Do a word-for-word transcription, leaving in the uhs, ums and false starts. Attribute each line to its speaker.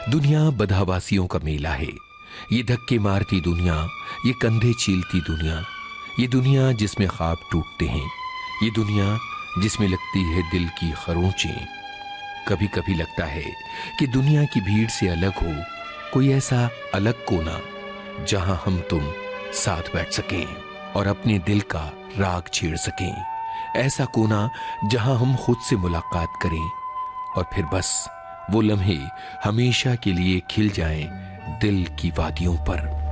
Speaker 1: दुनिया बदहवासियों का मेला है। ये धक्के मारती दुनिया, ये कंधे चीलती दुनिया, ये दुनिया जिसमें ख्वाब टूटते हैं, ये दुनिया जिसमें लगती है दिल की खरोंचें। कभी कभी लगता है कि दुनिया की भीड़ से अलग हो कोई ऐसा अलग कोना जहां हम तुम साथ बैठ सकें और अपने दिल का राग छेड़ सकें। ऐसा कोना जहां हम खुद से मुलाकात करें और फिर बस वो लम्हे हमेशा के लिए खिल जाएं दिल की वादियों पर।